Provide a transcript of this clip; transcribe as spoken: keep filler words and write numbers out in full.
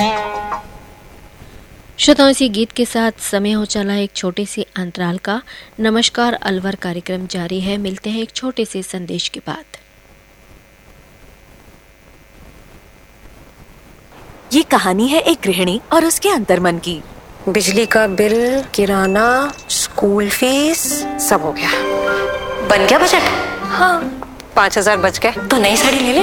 श्रोताओं, इसी गीत के साथ समय हो चला एक छोटे से अंतराल का। नमस्कार अलवर कार्यक्रम जारी है। मिलते हैं एक छोटे से संदेश के बाद। ये कहानी है एक गृहिणी और उसके अंतर्मन की। बिजली का बिल, किराना, स्कूल फीस, सब हो गया। बन गया बजट? हाँ, पाँच हजार बच गए तो नई साड़ी ले ले।